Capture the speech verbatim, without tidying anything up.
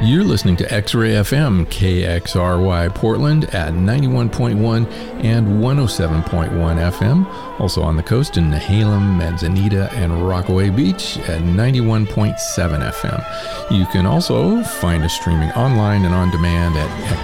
You're listening to X-Ray F M, K X R Y Portland at ninety-one point one and one oh seven point one F M. Also on the coast in Nehalem, Manzanita, and Rockaway Beach at ninety-one point seven F M. You can also find us streaming online and on demand at